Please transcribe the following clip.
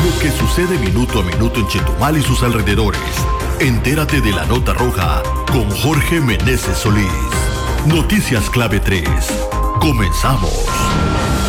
Lo que sucede minuto a minuto en Chetumal y sus alrededores. Entérate de la nota roja con Jorge Meneses Solís. Noticias Clave 3. Comenzamos.